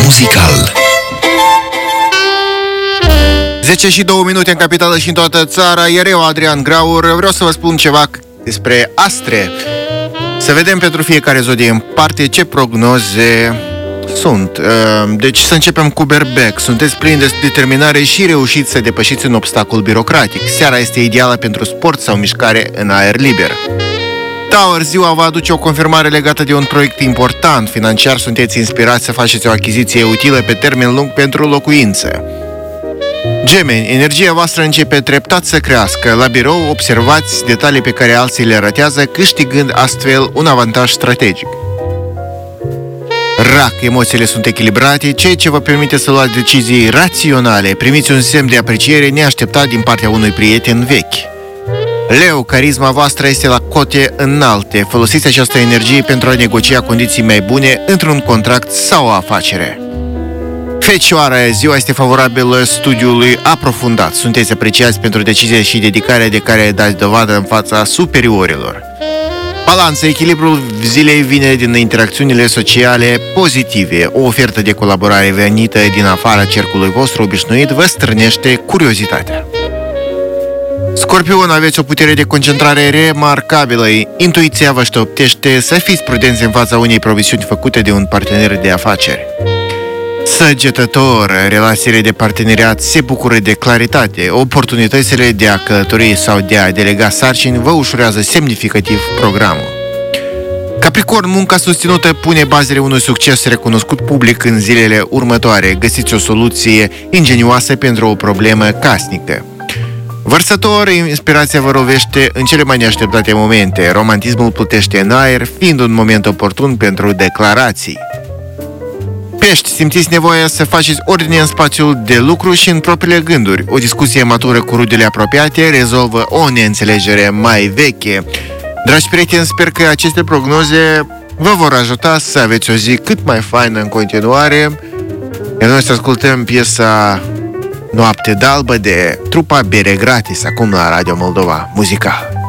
muzical. 10 și 2 minute în capitală și în toată țara, iar eu, Adrian Graur, vreau să vă spun ceva despre astre. Să vedem pentru fiecare zodie în parte ce prognoze sunt. Deci să începem cu Berbec. Sunteți plini de determinare și reușiți să depășiți un obstacol birocratic. Seara este ideală pentru sport sau mișcare în aer liber. Taur, ziua va aduce o confirmare legată de un proiect important. Financiar sunteți inspirați să faceți o achiziție utilă pe termen lung pentru locuință. Gemeni, energia voastră începe treptat să crească. La birou observați detalii pe care alții le ratează, câștigând astfel un avantaj strategic. Rac, emoțiile sunt echilibrate, ceea ce vă permite să luați decizii raționale. Primiți un semn de apreciere neașteptat din partea unui prieten vechi. Leu, carisma voastră este la cote înalte. Folosiți această energie pentru a negocia condiții mai bune într-un contract sau o afacere. Fecioară, ziua este favorabilă studiului aprofundat. Sunteți apreciați pentru decizie și dedicarea de care dați dovadă în fața superiorilor. Balanță, echilibrul zilei vine din interacțiunile sociale pozitive. O ofertă de colaborare venită din afara cercului vostru obișnuit vă strânește curiozitatea. Scorpion, aveți o putere de concentrare remarcabilă. Intuiția vă șoptește să fiți prudenți în fața unei promisiuni făcute de un partener de afaceri. Săgetător, relațiile de parteneriat se bucură de claritate. Oportunitățile de a călători sau de a delega sarcini vă ușurează semnificativ programul. Capricorn, munca susținută pune bazele unui succes recunoscut public în zilele următoare. Găsiți o soluție ingenioasă pentru o problemă casnică. Vărsător, inspirația vă rovește în cele mai neașteptate momente. Romantismul plutește în aer, fiind un moment oportun pentru declarații. Pești, simțiți nevoia să faceți ordine în spațiul de lucru și în propriile gânduri. O discuție matură cu rudele apropiate rezolvă o neînțelegere mai veche. Dragi prieteni, sper că aceste prognoze vă vor ajuta să aveți o zi cât mai faină în continuare. Iar noi să ascultăm piesa Noapte d'albă de trupa Bere Gratis, acum la Radio Moldova Muzical.